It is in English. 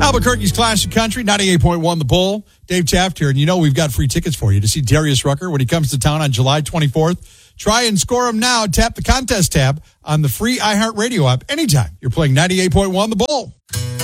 Albuquerque's Classic Country, 98.1 The Bull. Dave Taft here, and you know we've got free tickets for you to see Darius Rucker when he comes to town on July 24th. Try and score him now. Tap the contest tab on the free iHeartRadio app anytime you're playing 98.1 The Bull.